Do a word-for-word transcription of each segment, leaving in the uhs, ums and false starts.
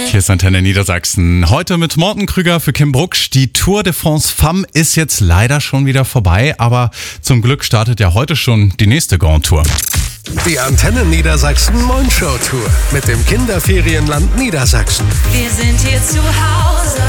Hier ist Antenne Niedersachsen. Heute mit Morten Krüger für Kim Brucksch. Die Tour de France Femme ist jetzt leider schon wieder vorbei, aber zum Glück startet ja heute schon die nächste Grand Tour. Die Antenne Niedersachsen Moin-Show Tour mit dem Kinderferienland Niedersachsen. Wir sind hier zu Hause.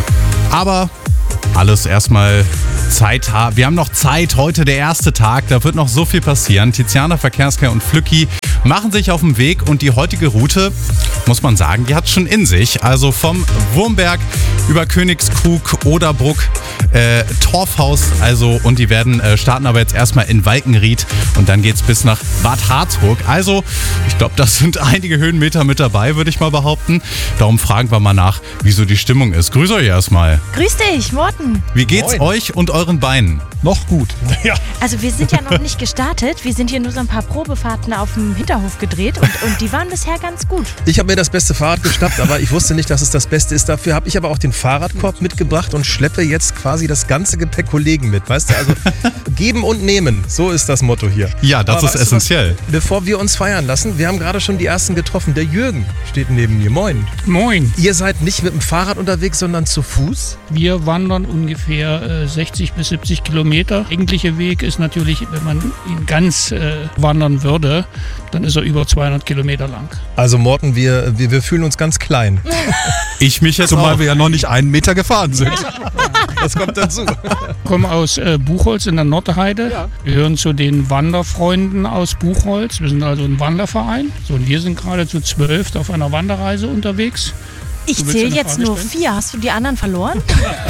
Aber alles erstmal Zeit haben. Wir haben noch Zeit, heute der erste Tag, da wird noch so viel passieren. Tiziana Verkehrskei und Flücki machen sich auf den Weg und die heutige Route, muss man sagen, die hat schon in sich. Also vom Wurmberg über Königskrug, Oderbruck, äh, Torfhaus, also und die werden äh, starten aber jetzt erstmal in Walkenried und dann geht's bis nach Bad Harzburg. Also ich glaube, das sind einige Höhenmeter mit dabei, würde ich mal behaupten. Darum fragen wir mal nach, wieso die Stimmung ist. Grüß euch erstmal. Grüß dich, Morten. Wie geht's Moin. euch und euren Beinen? Noch gut. Ja. Also wir sind ja noch nicht gestartet. Wir sind hier nur so ein paar Probefahrten auf dem Hinterhof gedreht und, und die waren bisher ganz gut. Ich habe mir das beste Fahrrad geschnappt, aber ich wusste nicht, dass es das Beste ist. Dafür habe ich aber auch den Fahrradkorb mitgebracht und schleppe jetzt quasi das ganze Gepäck Kollegen mit. Weißt du, also geben und nehmen. So ist das Motto hier. Ja, das aber ist weißt du essentiell. was? Bevor wir uns feiern lassen, wir haben gerade schon die ersten getroffen. Der Jürgen steht neben mir. Moin. Moin. Ihr seid nicht mit dem Fahrrad unterwegs, sondern zu Fuß? Wir wandern ungefähr äh, sechzig bis siebzig Kilometer. Der eigentliche Weg ist natürlich, wenn man ihn ganz äh, wandern würde, dann ist er über zweihundert Kilometer lang. Also Morten, wir, wir, wir fühlen uns ganz klein. Ich mich jetzt Zumal auch. wir ja noch nicht einen Meter gefahren sind. Das kommt dazu. Wir kommen aus äh, Buchholz in der Nordheide. Ja. Wir gehören zu den Wanderfreunden aus Buchholz. Wir sind also ein Wanderverein. So, und wir sind gerade zu zwölf auf einer Wanderreise unterwegs. Ich Du willst zähle eine jetzt Frage nur stellen? vier. Hast du die anderen verloren?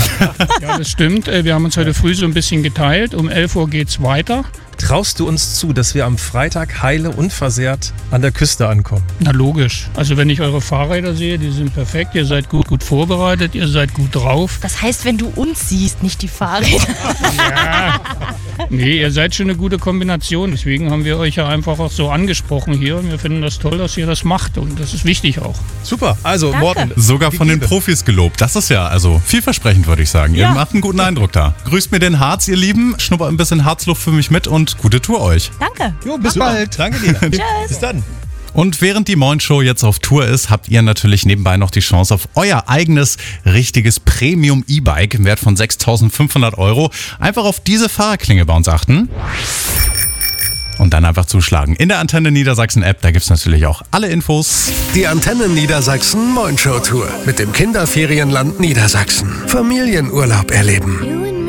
Ja, das stimmt. Äh, Wir haben uns heute früh so ein bisschen geteilt. Um elf Uhr geht's weiter. Traust du uns zu, dass wir am Freitag heile unversehrt an der Küste ankommen? Na logisch. Also wenn ich eure Fahrräder sehe, die sind perfekt. Ihr seid gut, gut vorbereitet, ihr seid gut drauf. Das heißt, wenn du uns siehst, nicht die Fahrräder. Ja. Nee, ihr seid schon eine gute Kombination. Deswegen haben wir euch ja einfach auch so angesprochen hier. Und wir finden das toll, dass ihr das macht. Und das ist wichtig auch. Super, also Danke. Morten. Sogar von den gegeben. Profis gelobt. Das ist ja also vielversprechend, würde ich sagen. Ihr Ja. macht einen guten Eindruck da. Grüßt mir den Harz, ihr Lieben. Schnuppert ein bisschen Harzluft für mich mit und gute Tour euch. Danke. Jo, bis Super. bald. Danke dir. Tschüss. Bis dann. Und während die Moin Show jetzt auf Tour ist, habt ihr natürlich nebenbei noch die Chance auf euer eigenes richtiges Premium E-Bike im Wert von sechstausendfünfhundert Euro. Einfach auf diese Fahrerklinge bei uns achten. Und dann einfach zuschlagen. In der Antenne Niedersachsen App, da gibt es natürlich auch alle Infos. Die Antenne Niedersachsen Moin-Show Tour mit dem Kinderferienland Niedersachsen. Familienurlaub erleben. You and